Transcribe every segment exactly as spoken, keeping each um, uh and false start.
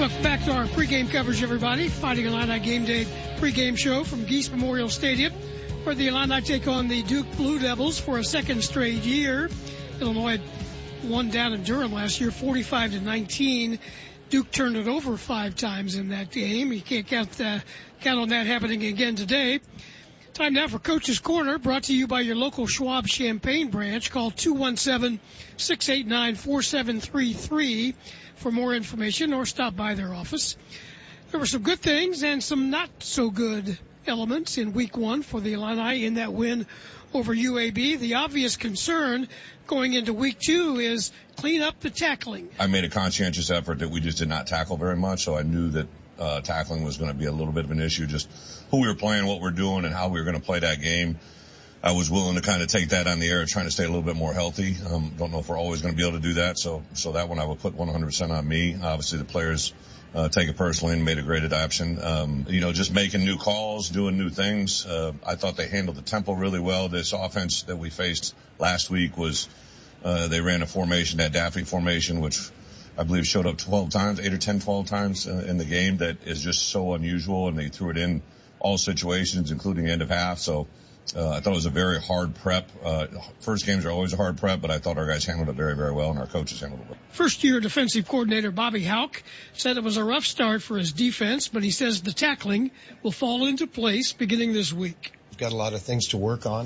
Welcome back to our pregame coverage, everybody. Fighting Illini Game Day pregame show from Geese Memorial Stadium, where the Illini take on the Duke Blue Devils for a second straight year. Illinois won down in Durham last year, forty-five to nineteen. Duke turned it over five times in that game. You can't count, uh, count on that happening again today. Time now for Coach's Corner, brought to you by your local Schwab Champaign branch. Call two one seven, six eight nine, four seven three three for more information, or stop by their office. There were some good things and some not so good elements in week one for the Illini in that win over U A B. The obvious concern going into week two is clean up the tackling. I made a conscientious effort that we just did not tackle very much, so I knew that uh, tackling was going to be a little bit of an issue, just who we were playing, what we're doing, and how we were going to play that game. I was willing to kind of take that on the air, trying to stay a little bit more healthy. Um, don't know if we're always going to be able to do that, so so that one I would put one hundred percent on me. Obviously, the players uh, take it personally and made a great adoption. Um, you know, just making new calls, doing new things. Uh, I thought they handled the tempo really well. This offense that we faced last week was uh, they ran a formation, that Daffy formation, which I believe showed up twelve times, eight or ten, twelve times uh, in the game. That is just so unusual, and they threw it in all situations, including end of half. So. Uh, I thought it was a very hard prep. Uh, first games are always a hard prep, but I thought our guys handled it very, very well, and our coaches handled it well. First-year defensive coordinator Bobby Hauck said it was a rough start for his defense, but he says the tackling will fall into place beginning this week. We've got a lot of things to work on.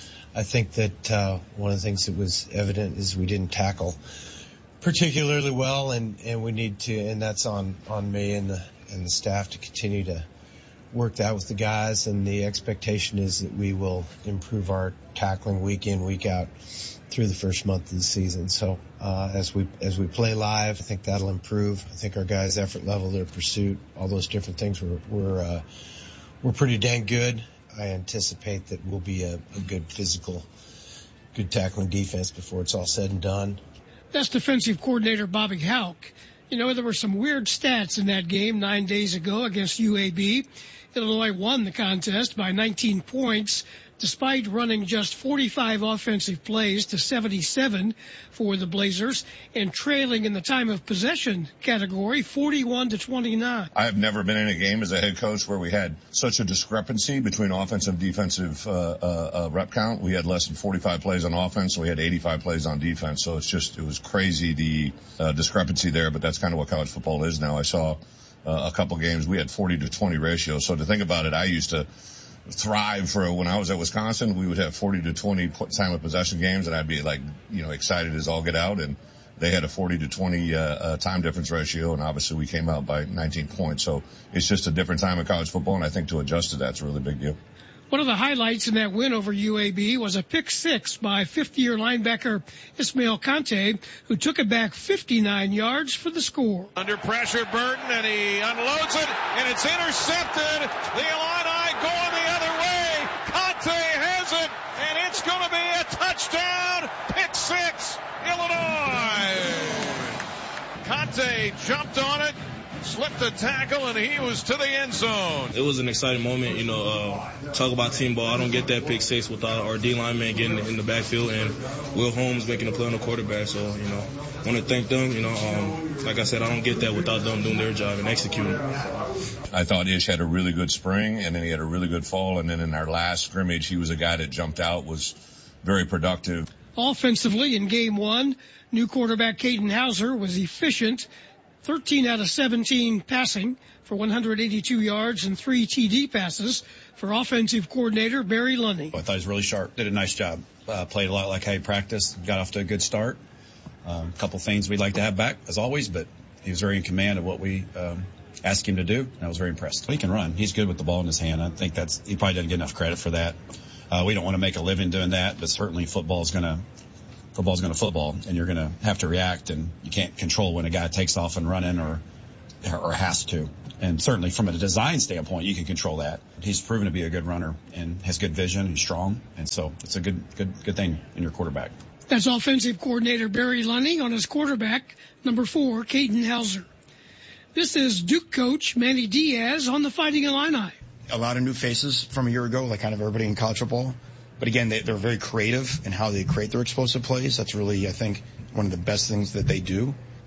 I think that uh, one of the things that was evident is we didn't tackle particularly well, and, and we need to, and that's on, on me and the, and the staff to continue to work that with the guys, and the expectation is that we will improve our tackling week in, week out through the first month of the season. So uh, as we as we play live, I think that'll improve. I think our guys' effort level, their pursuit, all those different things, we're we're, uh, we're pretty dang good. I anticipate that we'll be a, a good physical, good tackling defense before it's all said and done. That's defensive coordinator Bobby Hauck. You know, there were some weird stats in that game nine days ago against U A B. Illinois won the contest by nineteen points, despite running just forty-five offensive plays to seventy-seven for the Blazers, and trailing in the time of possession category forty-one to twenty-nine. I have never been in a game as a head coach where we had such a discrepancy between offensive and defensive uh, uh, uh, rep count. We had less than forty-five plays on offense, and we had eighty-five plays on defense. So it's just, it was crazy, the uh, discrepancy there, but that's kind of what college football is now. I saw uh, a couple games, we had forty to twenty ratio. So to think about it, I used to thrive for when I was at Wisconsin. We would have forty to twenty time of possession games, and I'd be like, you know, excited as all get out. And they had a forty to twenty uh, uh, time difference ratio, and obviously we came out by nineteen points. So it's just a different time in college football, and I think to adjust to that's a really big deal. One of the highlights in that win over U A B was a pick six by fifth-year linebacker Ismael Conte, who took it back fifty-nine yards for the score. Under pressure, Burton, and he unloads it, and it's intercepted. The Illini going the other way. Conte has it, and it's going to be a touchdown. Pick six, Illinois. Conte jumped on it, slipped the tackle, and he was to the end zone. It was an exciting moment. You know, uh, talk about team ball. I don't get that pick six without our D lineman getting in the backfield and Will Holmes making a play on the quarterback. So, you know, I want to thank them. You know, um, like I said, I don't get that without them doing their job and executing. I thought Ish had a really good spring, and then he had a really good fall, and then in our last scrimmage, he was a guy that jumped out, was very productive. Offensively, in game one, new quarterback Caden Hauser was efficient. thirteen out of seventeen passing for one hundred eighty-two yards and three T D passes for offensive coordinator Barry Lunny. I thought he was really sharp. Did a nice job. Uh, played a lot like how he practiced. Got off to a good start. Um, a couple things we'd like to have back, as always, but he was very in command of what we um, asked him to do. And I was very impressed. He can run. He's good with the ball in his hand. I think that's he probably doesn't get enough credit for that. Uh, we don't want to make a living doing that, but certainly football is going to Football's going to football, and you're going to have to react, and you can't control when a guy takes off and running or or has to. And certainly from a design standpoint, you can control that. He's proven to be a good runner and has good vision. He's strong, and so it's a good good good thing in your quarterback. That's offensive coordinator Barry Lunny on his quarterback, number four, Caden Hauser. This is Duke coach Manny Diaz on the Fighting Illini. A lot of new faces from a year ago, like kind of everybody in college football. But again, they, they're very creative in how they create their explosive plays. That's really, I think, one of the best things that they do.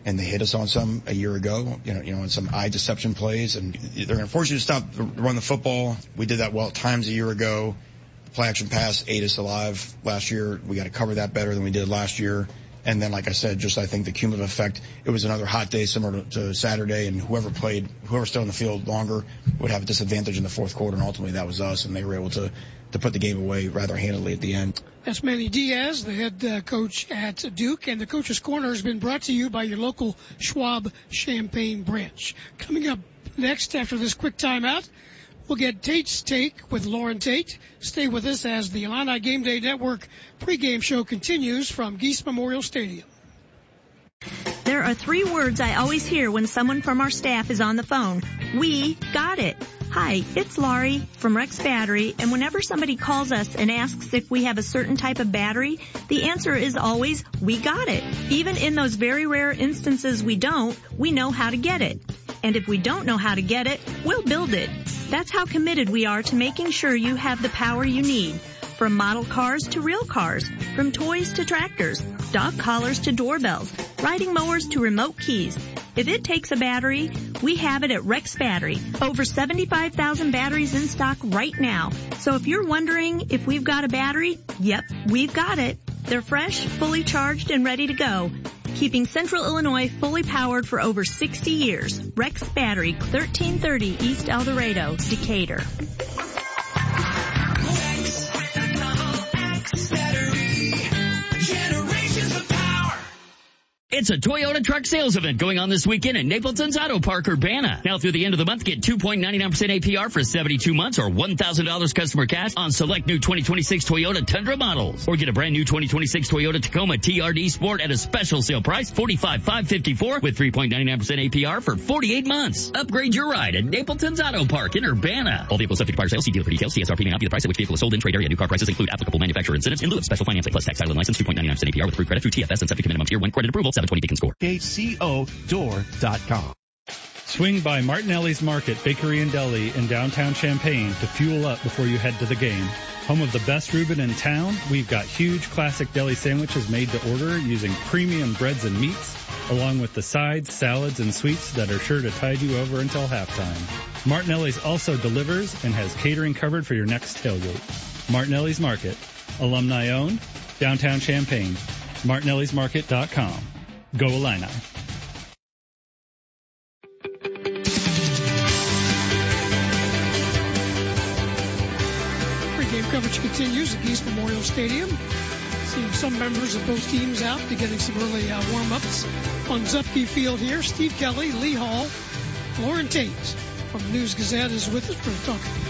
and they hit us on some a year ago, you know, you know, on some eye deception plays, and they're going to force you to stop run the football. We did that well at times a year ago. The play action pass ate us alive last year. We got to cover that better than we did last year. And then, like I said, just I think the cumulative effect, it was another hot day similar to, to Saturday, and whoever played, whoever stayed on the field longer would have a disadvantage in the fourth quarter, and ultimately that was us, and they were able to, to put the game away rather handily at the end. That's Manny Diaz, the head uh, coach at Duke, and the Coach's Corner has been brought to you by your local Schwab Champaign branch. Coming up next after this quick timeout, we'll get Tate's Take with Lauren Tate. Stay with us as the Illini Game Day Network pregame show continues from Geese Memorial Stadium. There are three words I always hear when someone from our staff is on the phone. We got it. Hi, it's Laurie from Rex Battery, and whenever somebody calls us and asks if we have a certain type of battery, the answer is always, we got it. Even in those very rare instances we don't, we know how to get it. And if we don't know how to get it, we'll build it. That's how committed we are to making sure you have the power you need. From model cars to real cars, from toys to tractors, dog collars to doorbells, riding mowers to remote keys. If it takes a battery, we have it at Rex Battery. Over seventy-five thousand batteries in stock right now. So if you're wondering if we've got a battery, yep, we've got it. They're fresh, fully charged, and ready to go. Keeping Central Illinois fully powered for over sixty years. Rex Battery, thirteen thirty East El Dorado, Decatur. It's a Toyota truck sales event going on this weekend at Napleton's Auto Park, Urbana. Now through the end of the month, get two point nine nine percent A P R for seventy-two months or one thousand dollars customer cash on select new twenty twenty-six Toyota Tundra models. Or get a brand new twenty twenty-six Toyota Tacoma T R D Sport at a special sale price, forty-five thousand five hundred fifty-four dollars with three point nine nine percent A P R for forty-eight months. Upgrade your ride at Napleton's Auto Park in Urbana. All vehicles subject to prior sale. See dealer for details. C S R P may not be the price at which vehicle is sold in trade area. New car prices include applicable manufacturer incentives in lieu of special financing plus tax title and license. two point nine nine percent A P R with approved credit through T F S and subject to minimum tier one credit approval. seven twenty Beacon score. co door dot com. Swing by Martinelli's Market Bakery and Deli in downtown Champaign to fuel up before you head to the game. Home of the best Reuben in town, we've got huge classic deli sandwiches made to order using premium breads and meats, along with the sides, salads, and sweets that are sure to tide you over until halftime. Martinelli's also delivers and has catering covered for your next tailgate. Martinelli's Market, alumni owned, downtown Champaign, martinellis market dot com. Go Illini. Pre-game coverage continues at Geese Memorial Stadium. Seeing some members of both teams out to getting some early uh, warm-ups on Zupke Field here. Steve Kelly, Lee Hall, Lauren Tate from the News Gazette is with us. We're going to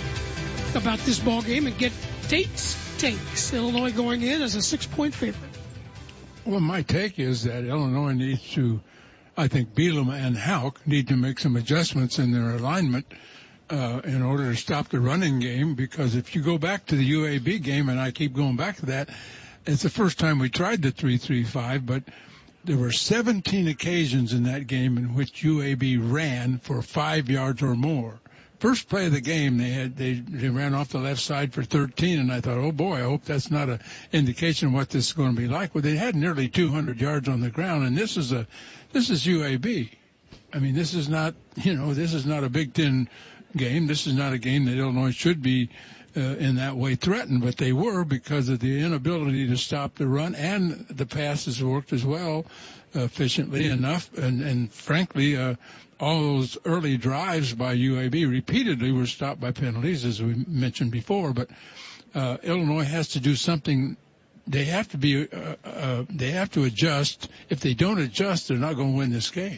talk about this ball game and get Tate's takes. Illinois going in as a six-point favorite. Well, my take is that Illinois needs to, I think Bielema and Houck need to make some adjustments in their alignment uh, in order to stop the running game, because if you go back to the U A B game, and I keep going back to that, it's the first time we tried the three three five, but there were seventeen occasions in that game in which U A B ran for five yards or more. First play of the game, they had they, they ran off the left side for thirteen, and I thought, oh boy, I hope that's not an indication of what this is going to be like. Well, they had nearly two hundred yards on the ground, and this is a this is U A B. I mean, this is not you know this is not a Big Ten game. This is not a game that Illinois should be uh, in that way threatened, but they were because of the inability to stop the run, and the passes worked as well uh, efficiently enough, and and frankly. Uh, all those early drives by U A B repeatedly were stopped by penalties, as we mentioned before. But uh, Illinois has to do something. They have to be. Uh, uh, they have to adjust. If they don't adjust, they're not going to win this game.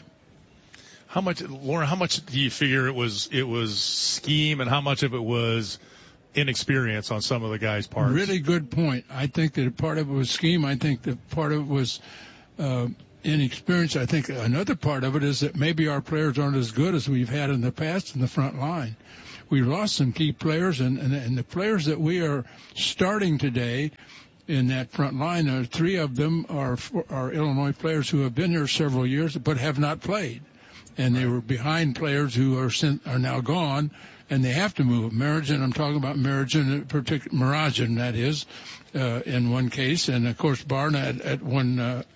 How much, Lauren? How much do you figure it was? It was scheme, and how much of it was inexperience on some of the guys' parts? Really good point. I think that part of it was scheme. I think that part of it was. Uh, inexperience. I think another part of it is that maybe our players aren't as good as we've had in the past in the front line. We lost some key players, and, and, and the players that we are starting today in that front line, uh, three of them are, are Illinois players who have been here several years but have not played. And they were behind players who are sent, are now gone, and they have to move. Marijan, I'm talking about Marijan, particular Marijan, that is, uh, in one case, and of course Barna at, at one uh,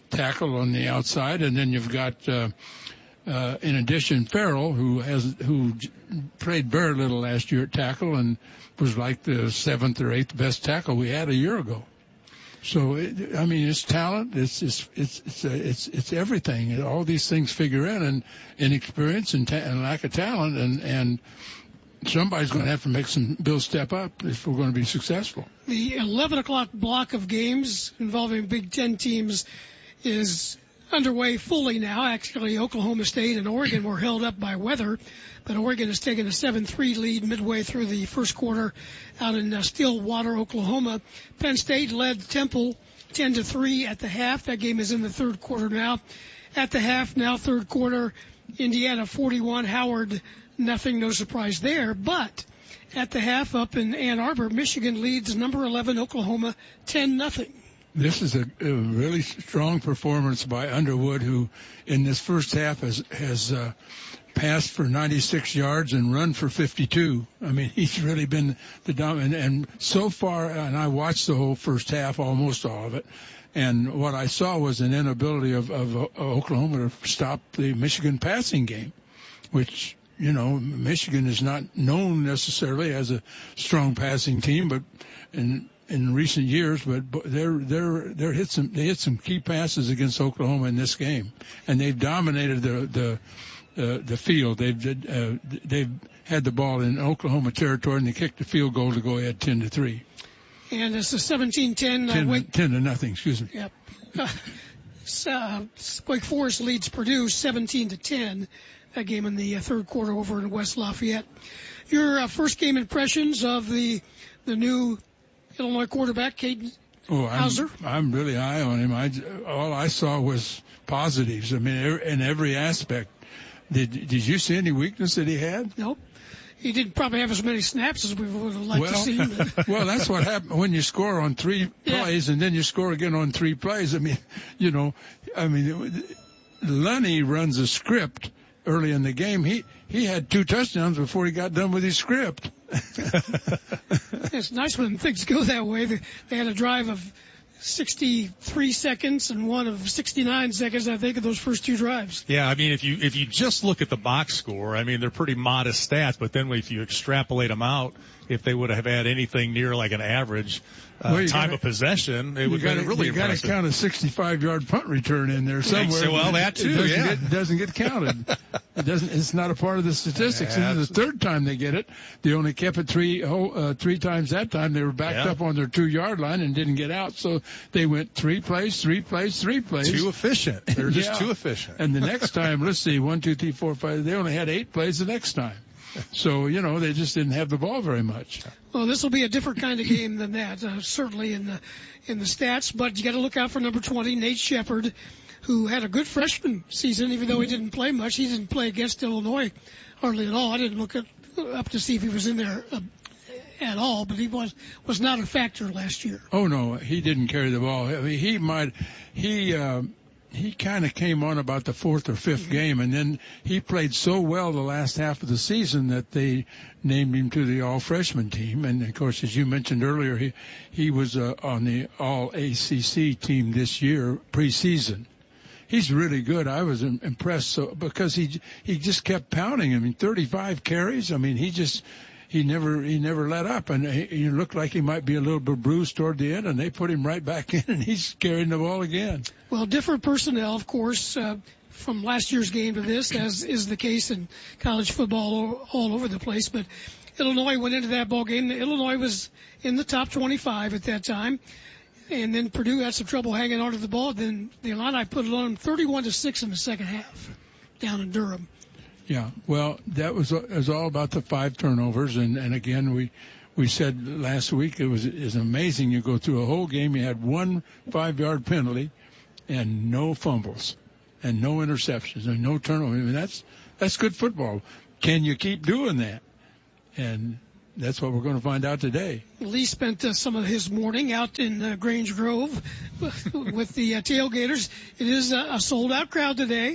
tackle on the outside, and then you've got, uh, uh, in addition, Farrell, who has who played very little last year at tackle and was like the seventh or eighth best tackle we had a year ago. So, it, I mean, it's talent, it's it's it's it's uh, it's, it's everything. And all these things figure in, and inexperience and, ta- and lack of talent, and and somebody's going to have to make some bills step up if we're going to be successful. The eleven o'clock block of games involving Big Ten teams is underway fully now. Actually, Oklahoma State and Oregon were held up by weather, but Oregon has taken a seven three lead midway through the first quarter out in uh, Stillwater, Oklahoma. Penn State led Temple ten to three at the half. That game is in the third quarter now. At the half, now third quarter, Indiana forty-one, Howard nothing, no surprise there. But at the half up in Ann Arbor, Michigan leads number eleven Oklahoma ten nothing. This is a, a really strong performance by Underwood, who in this first half has has uh, passed for ninety-six yards and run for fifty-two. I mean, he's really been the dominant. And so far, and I watched the whole first half, almost all of it, and what I saw was an inability of, of, of Oklahoma to stop the Michigan passing game, which, you know, Michigan is not known necessarily as a strong passing team, but in in recent years, but they're they're they're hit some they hit some key passes against Oklahoma in this game, and they've dominated the the uh, the field. They've uh, they've had the ball in Oklahoma territory, and they kicked the field goal to go ahead ten to three. And it's a seventeen ten. ten, uh, Wake, ten to nothing. Excuse me. Yep. Uh, uh, Wake Forest leads Purdue seventeen to ten. That game in the uh, third quarter over in West Lafayette. Your uh, first game impressions of the the new Illinois quarterback, Caden oh, Hauser? I'm, I'm really high on him. I, all I saw was positives. I mean, in every aspect. Did Did you see any weakness that he had? Nope. He didn't probably have as many snaps as we would have liked well, to see. Well, that's what happened when you score on three yeah. plays and then you score again on three plays. I mean, you know, I mean, Lunny runs a script early in the game. He he had two touchdowns before he got done with his script. It's nice when things go that way. They, they had a drive of sixty-three seconds and one of sixty-nine seconds, I think, of those first two drives. Yeah, I mean, if you if you just look at the box score, I mean, they're pretty modest stats, but then if you extrapolate them out, if they would have had anything near like an average uh, well, time gotta, of possession, it would have been really you got to count a sixty-five yard punt return in there somewhere. So, well, that too, it doesn't yeah. Get, it doesn't get counted. It doesn't. It's not a part of the statistics. Yeah, and the third time they get it, they only kept it three uh, three times that time. They were backed yeah. up on their two yard line and didn't get out, so they went three plays, three plays, three plays. Too efficient. They're just yeah. too efficient. And the next time, let's see, one, two, three, four, five. They only had eight plays the next time. So, you know, they just didn't have the ball very much. Well, this will be a different kind of game than that, uh, certainly in the in the stats. But you got to look out for number twenty, Nate Shepard, who had a good freshman season, even though he didn't play much. He didn't play against Illinois hardly at all. I didn't look at, up to see if he was in there uh, at all, but he was was not a factor last year. Oh no, he didn't carry the ball. I mean, he might he. Uh, He kind of came on about the fourth or fifth mm-hmm. game, and then he played so well the last half of the season that they named him to the all-freshman team. And, of course, as you mentioned earlier, he he was uh, on the all-A C C team this year, preseason. He's really good. I was impressed so, because he he just kept pounding him. I mean, thirty-five carries. I mean, he just he never he never let up, and he, he looked like he might be a little bit bruised toward the end, and they put him right back in, and he's carrying the ball again. Well, different personnel, of course, uh, from last year's game to this, as is the case in college football all, all over the place. But Illinois went into that ball game. Illinois was in the top twenty-five at that time, and then Purdue had some trouble hanging on to the ball. Then the Illini put it on them thirty-one to six in the second half down in Durham. Yeah, well, that was, it was all about the five turnovers, and, and again, we we said last week it was is amazing. You go through a whole game, you had one five-yard penalty, and no fumbles, and no interceptions, and no turnover. I mean, that's that's good football. Can you keep doing that? And that's what we're going to find out today. Lee spent uh, some of his morning out in uh, Grange Grove with the uh, tailgaters. It is a, a sold-out crowd today.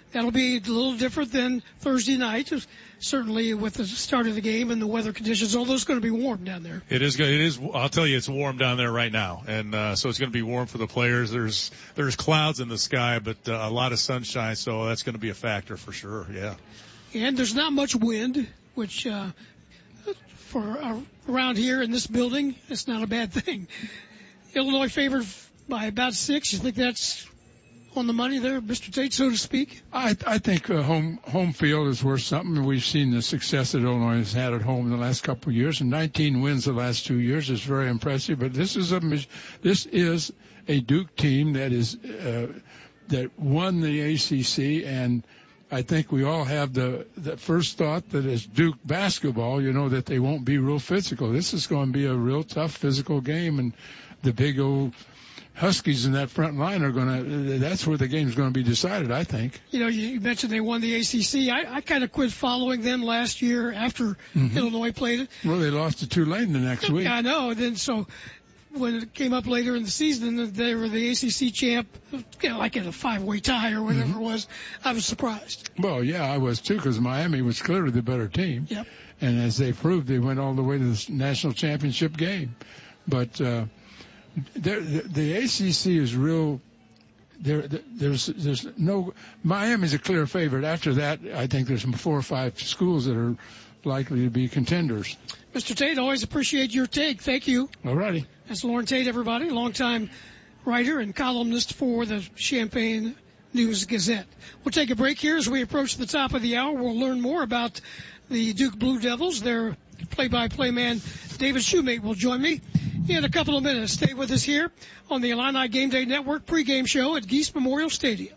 that'll be a little different than Thursday night. Certainly with the start of the game and the weather conditions, although it's going to be warm down there. It is good. It is. I'll tell you, it's warm down there right now, and uh, so it's going to be warm for the players. There's there's clouds in the sky, but uh, a lot of sunshine, so that's going to be a factor for sure. Yeah. And there's not much wind, which uh, for uh, around here in this building, it's not a bad thing. Illinois favored by about six. You think that's on the money there, Mister Tate, so to speak? I, I think uh, home home field is worth something. We've seen the success that Illinois has had at home in the last couple of years, and nineteen wins the last two years is very impressive. But this is a this is a Duke team that is uh, that won the A C C, and I think we all have the the first thought that as Duke basketball, you know, that they won't be real physical. This is going to be a real tough physical game, and the big old Huskies in that front line are going to, that's where the game's going to be decided, I think. You know, you mentioned they won the A C C. I, I kind of quit following them last year after mm-hmm. Illinois played it. Well, they lost to Tulane the next week. I know. Then so when it came up later in the season, they were the A C C champ, you know, like in a five-way tie or whatever mm-hmm. it was. I was surprised. Well, yeah, I was too, because Miami was clearly the better team. Yep. And as they proved, they went all the way to the national championship game. But, uh, There, the, the A C C is real. There, there's, there's no. Miami's a clear favorite. After that, I think there's four or five schools that are likely to be contenders. Mister Tate, always appreciate your take. Thank you. All righty. That's Loren Tate, everybody, longtime writer and columnist for the Champaign News Gazette. We'll take a break here as we approach the top of the hour. We'll learn more about the Duke Blue Devils. Their play-by-play man, David Shoemate, will join me in a couple of minutes. Stay with us here on the Illini Game Day Network pregame show at Geese Memorial Stadium.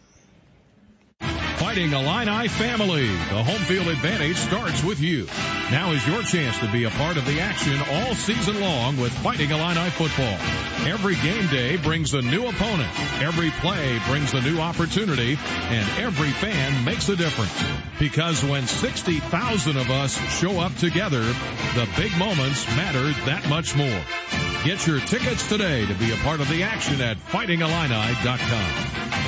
Fighting Illini family. The home field advantage starts with you. Now is your chance to be a part of the action all season long with Fighting Illini football. Every game day brings a new opponent. Every play brings a new opportunity. And every fan makes a difference. Because when sixty thousand of us show up together, the big moments matter that much more. Get your tickets today to be a part of the action at fighting illini dot com.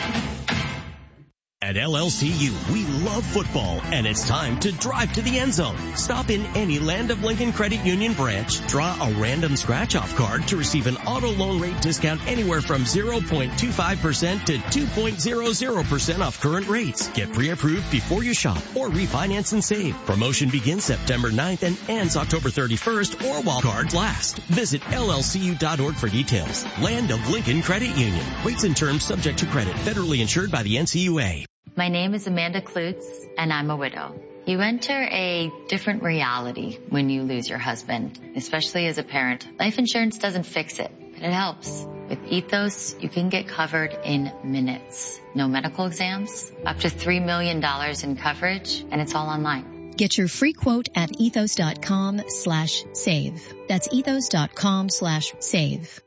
At L L C U, we love football, and it's time to drive to the end zone. Stop in any Land of Lincoln Credit Union branch, draw a random scratch-off card to receive an auto loan rate discount anywhere from zero point two five percent to two point zero zero percent off current rates. Get pre-approved before you shop or refinance and save. Promotion begins September ninth and ends October thirty-first or while cards last. Visit L L C U dot org for details. Land of Lincoln Credit Union. Rates and terms subject to credit. Federally insured by the N C U A. My name is Amanda Klutz, and I'm a widow. You enter a different reality when you lose your husband, especially as a parent. Life insurance doesn't fix it, but it helps. With Ethos, you can get covered in minutes. No medical exams, up to three million dollars in coverage, and it's all online. Get your free quote at ethos dot com slash save. That's ethos dot com slash save.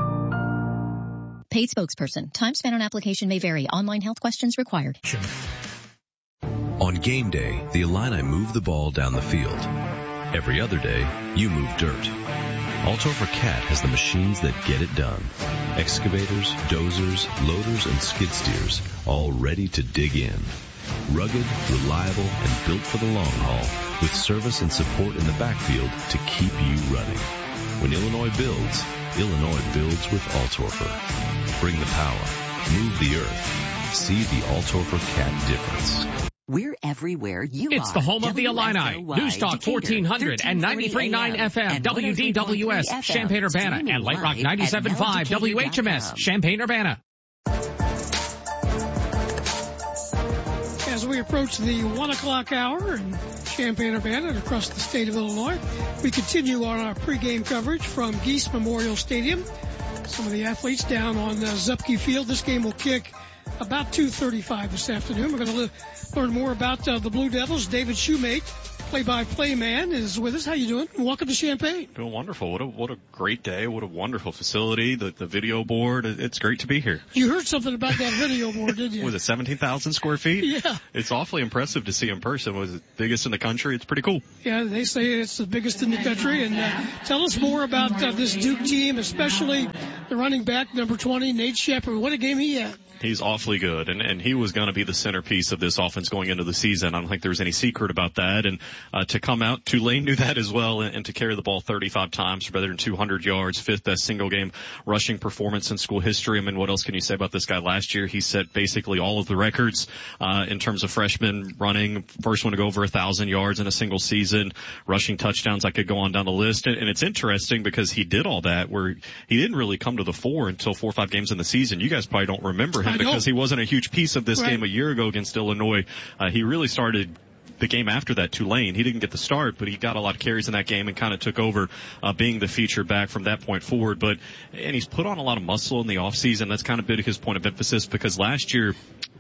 Paid spokesperson. Time spent on application may vary. Online health questions required. On game day, the Illini move the ball down the field. Every other day, you move dirt. Altorfer Cat has the machines that get it done. Excavators, dozers, loaders, and skid steers, all ready to dig in. Rugged, reliable, and built for the long haul, with service and support in the backfield to keep you running. When Illinois builds, Illinois builds with Altorfer. Bring the power. Move the earth. See the Altorfer Cat difference. We're everywhere you it's are. It's the home of the Illini. News Talk fourteen hundred and ninety-three point nine F M, W D W S, Champaign-Urbana, and Light Rock ninety-seven point five, W H M S, Champaign-Urbana. As we approach the one o'clock hour in Champaign-Urbana and across the state of Illinois, we continue on our pregame coverage from Geese Memorial Stadium. Some of the athletes down on uh, Zupke Field. This game will kick about two thirty-five this afternoon. We're going to le- learn more about uh, the Blue Devils. David Shoemate play-by-play man, is with us. How you doing? Welcome to Champaign. Doing wonderful. What a what a great day. What a wonderful facility. The the video board. It's great to be here. You heard something about that video board, didn't you? Was it seventeen thousand square feet? Yeah. It's awfully impressive to see in person. Was it biggest in the country? It's pretty cool. Yeah, they say it's the biggest in the country. And uh, tell us more about uh, this Duke team, especially the running back, number twenty, Nate Shepherd. What a game he had. He's awfully good, and, and he was going to be the centerpiece of this offense going into the season. I don't think there's any secret about that. And uh, to come out, Tulane knew that as well, and, and to carry the ball thirty-five times for better than two hundred yards, fifth best single-game rushing performance in school history. I mean, what else can you say about this guy? Last year, he set basically all of the records uh, in terms of freshmen running. First one to go over one thousand yards in a single season, rushing touchdowns. I could go on down the list. And, and it's interesting because he did all that where he didn't really come to the fore until four or five games in the season. You guys probably don't remember him because he wasn't a huge piece of this right. game a year ago against Illinois. Uh, he really started the game after that, Tulane. He didn't get the start, but he got a lot of carries in that game and kind of took over uh, being the feature back from that point forward. But and he's put on a lot of muscle in the offseason. That's kind of been his point of emphasis because last year,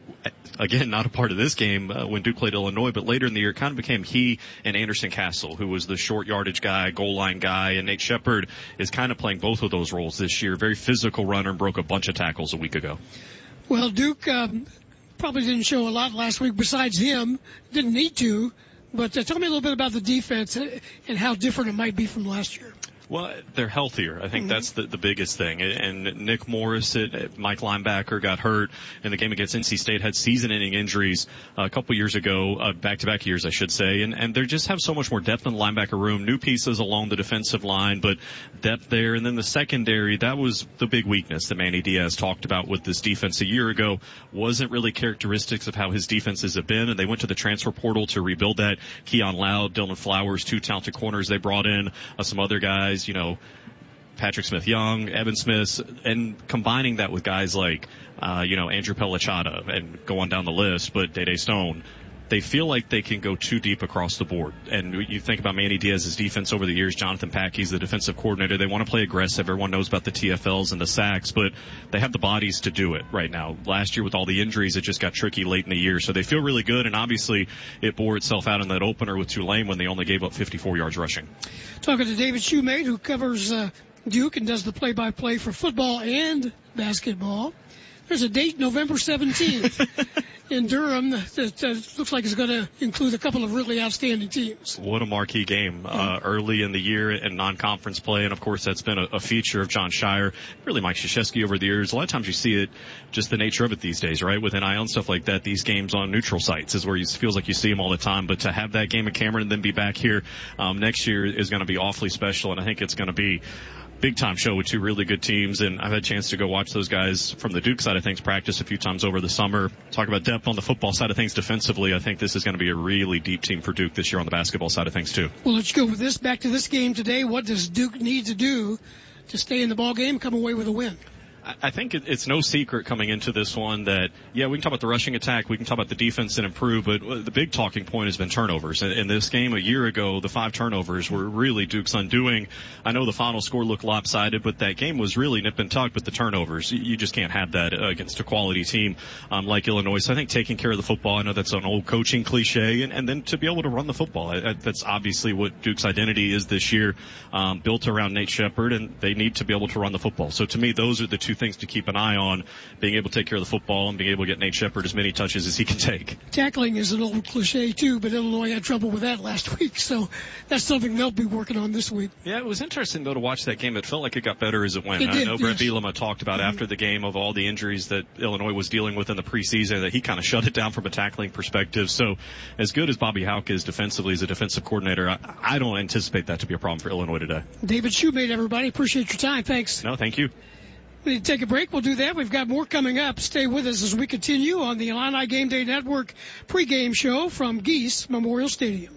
again, not a part of this game uh, when Duke played Illinois, but later in the year it kind of became he and Anderson Castle, who was the short yardage guy, goal line guy, and Nate Shepherd is kind of playing both of those roles this year. Very physical runner and broke a bunch of tackles a week ago. Well, Duke um, probably didn't show a lot last week besides him. Didn't need to. But uh, tell me a little bit about the defense and how different it might be from last year. Well, they're healthier. I think mm-hmm. that's the, the biggest thing. And Nick Morris, at Mike linebacker, got hurt in the game against N C State, had season-ending injuries a couple years ago, uh, back-to-back years, I should say. And, and they just have so much more depth in the linebacker room, new pieces along the defensive line, but depth there. And then the secondary, that was the big weakness that Manny Diaz talked about with this defense a year ago. Wasn't really characteristics of how his defenses have been, and they went to the transfer portal to rebuild that. Keon Loud, Dylan Flowers, two talented corners they brought in, uh, some other guys, you know, Patrick Smith-Young, Evan Smith, and combining that with guys like, uh, you know, Andrew Pelachata and go on down the list, but Day-Day Stone, they feel like they can go too deep across the board. And you think about Manny Diaz's defense over the years, Jonathan Packey's the defensive coordinator. They want to play aggressive. Everyone knows about the T F Ls and the sacks, but they have the bodies to do it right now. Last year with all the injuries, it just got tricky late in the year. So they feel really good, and obviously it bore itself out in that opener with Tulane when they only gave up fifty-four yards rushing. Talking to David Shoemate, who covers uh, Duke and does the play-by-play for football and basketball. There's a date, November seventeenth, in Durham that uh, looks like it's going to include a couple of really outstanding teams. What a marquee game uh, early in the year in non-conference play, and of course that's been a, a feature of John Shire, really Mike Krzyzewski over the years. A lot of times you see it, just the nature of it these days, right? With N I L and stuff like that, these games on neutral sites is where it feels like you see them all the time. But to have that game at Cameron and then be back here um, next year is going to be awfully special, and I think it's going to be big time show with two really good teams, and I've had a chance to go watch those guys from the Duke side of things practice a few times over the summer. Talk about depth on the football side of things defensively. I think this is going to be a really deep team for Duke this year on the basketball side of things too. Well, let's go with this. Back to this game today. What does Duke need to do to stay in the ball game, come away with a win? I think it's no secret coming into this one that, yeah, we can talk about the rushing attack, we can talk about the defense and improve, but the big talking point has been turnovers. In this game a year ago, the five turnovers were really Duke's undoing. I know the final score looked lopsided, but that game was really nip and tuck, but the turnovers, you just can't have that against a quality team um, like Illinois. So I think taking care of the football, I know that's an old coaching cliche, and, and then to be able to run the football, I, I, that's obviously what Duke's identity is this year, um, built around Nate Shepherd, and they need to be able to run the football. So to me, those are the two things to keep an eye on, being able to take care of the football and being able to get Nate Shepherd as many touches as he can take. Tackling is an old cliche too, but Illinois had trouble with that last week, so that's something they'll be working on this week. Yeah, it was interesting though to watch that game. It felt like it got better as it went. It I did, know yes. Brett Bielema talked about mm-hmm. after the game of all the injuries that Illinois was dealing with in the preseason, that he kind of shut it down from a tackling perspective. So as good as Bobby Hauck is defensively as a defensive coordinator, I, I don't anticipate that to be a problem for Illinois today. David Shoemate, everybody. Appreciate your time. Thanks. No, thank you. We need to take a break. We'll do that. We've got more coming up. Stay with us as we continue on the Illini Game Day Network pregame show from Geese Memorial Stadium.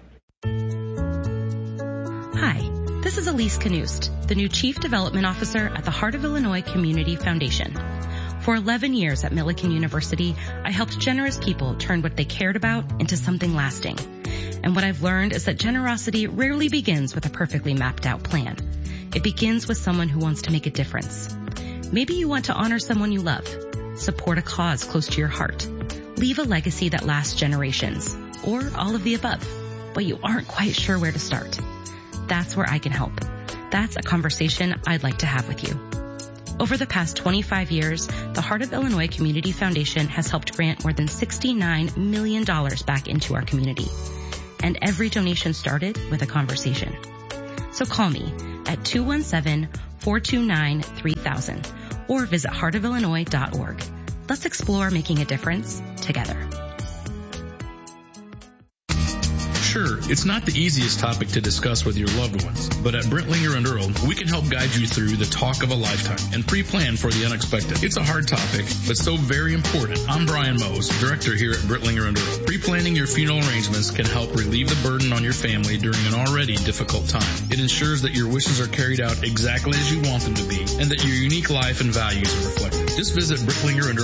Hi, this is Elise Knust, the new Chief Development Officer at the Heart of Illinois Community Foundation. For eleven years at Millikan University, I helped generous people turn what they cared about into something lasting. And what I've learned is that generosity rarely begins with a perfectly mapped out plan. It begins with someone who wants to make a difference. Maybe you want to honor someone you love, support a cause close to your heart, leave a legacy that lasts generations, or all of the above. but you aren't quite sure where to start. That's where I can help. That's a conversation I'd like to have with you. Over the past twenty-five years, the Heart of Illinois Community Foundation has helped grant more than sixty-nine million dollars back into our community. And every donation started with a conversation. So call me at two one seven, four two nine, three thousand or visit heart of illinois dot org. Let's explore making a difference together. Sure, it's not the easiest topic to discuss with your loved ones, but at Brentlinger and Earl, we can help guide you through the talk of a lifetime and pre-plan for the unexpected. It's a hard topic, but so very important. I'm Brian Mose, director here at Brentlinger and Earl. Pre-planning your funeral arrangements can help relieve the burden on your family during an already difficult time. It ensures that your wishes are carried out exactly as you want them to be, and that your unique life and values are reflected. Just visit Brentlinger and Earl